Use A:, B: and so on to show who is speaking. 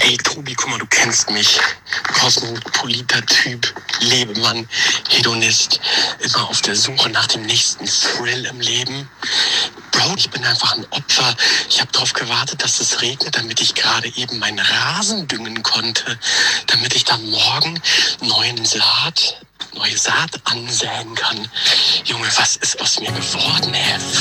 A: Ey, Tobi, guck mal, du kennst mich. Kosmopoliter Typ, Lebemann, Hedonist, immer auf der Suche nach dem nächsten Thrill im Leben. Bro, ich bin einfach ein Opfer. Ich habe darauf gewartet, dass es regnet, damit ich gerade eben meinen Rasen düngen konnte. Damit ich dann morgen neue Saat ansäen kann. Junge, was ist aus mir geworden, hä?